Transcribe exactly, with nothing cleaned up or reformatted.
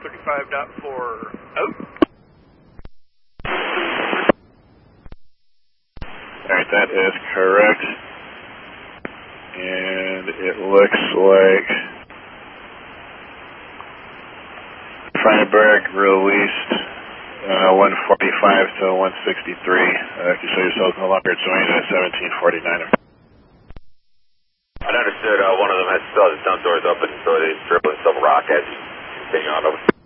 thirty-five point four, out. Alright, that is correct. And it looks like Freiburg released uh, one forty-five to one sixty-three. Uh, if you show yourselves no longer joined at seventeen forty-nine. I understood. Uh, one of them has still has his dump doors open, so he's dribbling some rock as he's continuing on over.